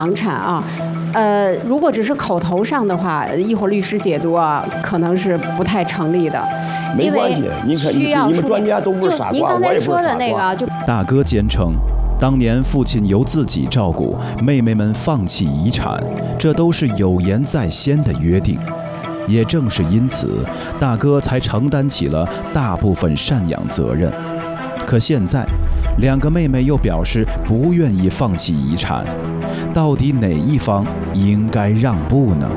房产啊，如果只是口头上的话，一会儿律师解读啊，可能是不太成立的。 没关系，您看你们专家都不是傻瓜， 您刚才说的那个，就大哥坚称，当年父亲由自己照顾，妹妹们放弃遗产，这都是有言在先的约定。也正是因此，大哥才承担起了大部分赡养责任。可现在，两个妹妹又表示不愿意放弃遗产，到底哪一方应该让步呢？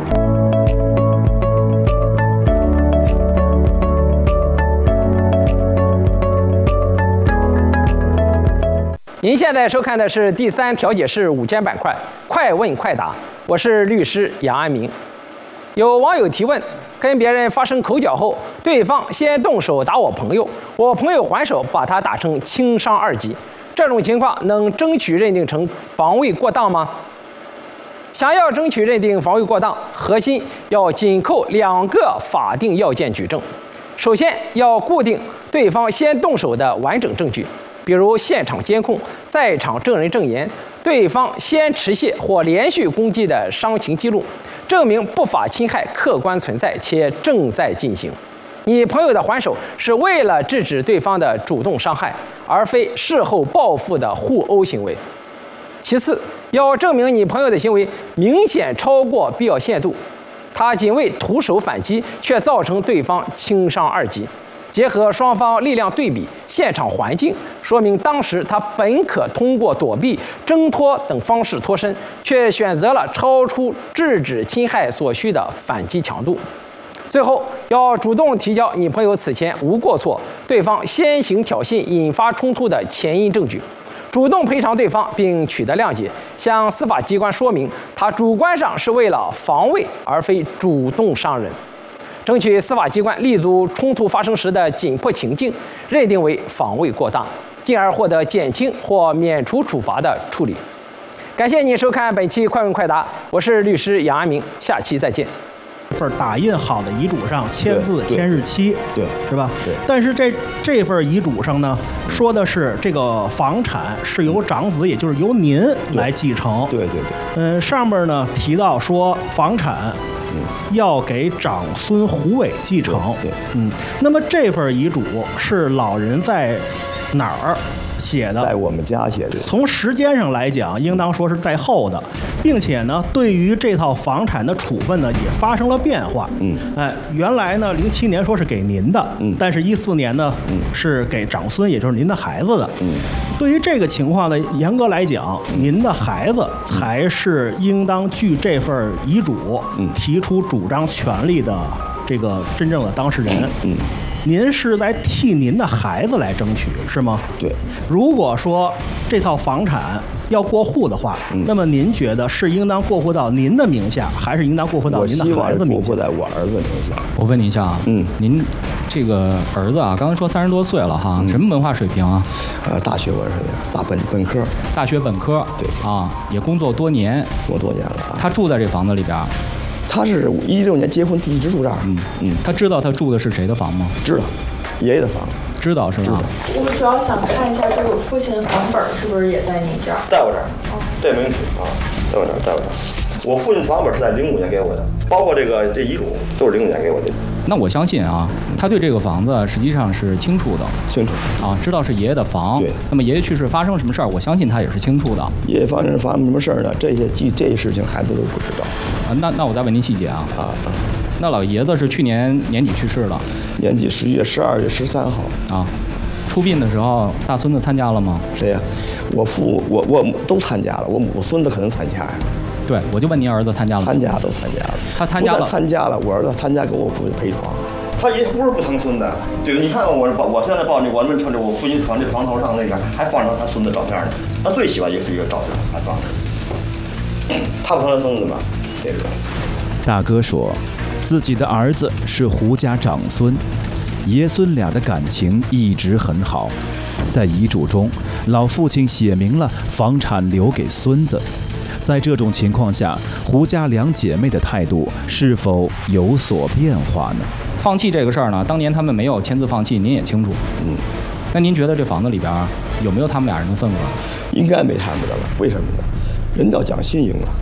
您现在收看的是第3调解室午间板块，快问快答，我是律师杨安民。有网友提问，跟别人发生口角后，对方先动手打我朋友，我朋友还手把他打成轻伤2级，这种情况能争取认定成防卫过当吗？想要争取认定防卫过当，核心要紧扣2个法定要件举证。首先要固定对方先动手的完整证据，比如现场监控、在场证人证言、对方先持械或连续攻击的伤情记录，证明不法侵害客观存在且正在进行。你朋友的还手是为了制止对方的主动伤害，而非事后报复的互殴行为。其次，要证明你朋友的行为明显超过必要限度，他仅为徒手反击，却造成对方轻伤2级。结合双方力量对比、现场环境，说明当时他本可通过躲避、挣脱等方式脱身，却选择了超出制止侵害所需的反击强度。最后，要主动提交你朋友此前无过错、对方先行挑衅引发冲突的前因证据，主动赔偿对方并取得谅解，向司法机关说明他主观上是为了防卫而非主动伤人。争取司法机关立足冲突发生时的紧迫情境，认定为防卫过当，进而获得减轻或免除处罚的处理。感谢您收看本期快问快答，我是律师杨安民，下期再见。 份打印好的遗嘱上签字签日期， 对， 是吧？ 对。 但是这份遗嘱上呢，说的是这个房产是由长子，也就是由您来继承。 对。 上面呢提到说房产要给长孙胡伟继承。 对。 那么这份遗嘱是老人在哪儿写的？ 在我们家写的。 从时间上来讲，应当说是在后的，并且呢，对于这套房产的处分呢，也发生了变化。原来呢，07年说是给您的，但是14年呢，是给长孙，也就是您的孩子的。对于这个情况呢，严格来讲，您的孩子才是应当据这份遗嘱提出主张权利的这个真正的当事人。您是在替您的孩子来争取，是吗？ 对。 如果说这套房产要过户的话，那么您觉得是应当过户到您的名下，还是应当过户到您的孩子名下？ 过户在我儿子名下。 我问你一下啊，您这个儿子啊，刚才说30多岁了哈，什么文化水平啊？ 大学文水平，本科。 大学本科。 对。 啊，也工作多年。 工作多年了啊。 他住在这房子里边。 他是16年结婚，一直住这儿。 他知道他住的是谁的房吗？ 知道，爷爷的房。 知道是吧？ 我主要想看一下这个父亲房本是不是也在你这儿？ 在我这儿。这没问题啊，在我这儿。我父亲房本是在05年给我的，包括这遗嘱都是05年给我的。 那我相信啊，他对这个房子实际上是清楚的。 清楚。啊， 知道是爷爷的房。 对。 那么爷爷去世发生什么事儿，我相信他也是清楚的。 爷爷发生什么事儿呢？这些事情孩子都不知道。 那我再问您细节啊。那老爷子是去年年底去世了。 年底11月、12月13号。 啊。出殡的时候，大孙子参加了吗？ 谁呀？我都参加了，我孙子可能参加呀。 对，我就问您儿子参加了吗？ 都参加了。 他参加了。 参加了，我儿子参加给我父亲陪床。他也不是不疼孙子。对，你看我现在抱你，我们穿着我父亲床这床头上那个还放着他孙子照片呢。他最喜欢也是一个照片，还放着。他不疼他孙子吗？这个。 大哥说，自己的儿子是胡家长孙。爷孙俩的感情一直很好，在遗嘱中，老父亲写明了房产留给孙子。在这种情况下，胡家2姐妹的态度是否有所变化呢？ 放弃这个事儿呢，当年他们没有签字放弃，您也清楚。那您觉得这房子里边有没有他们俩人的份额？ 应该没他们的了，为什么呢？人要讲信用啊。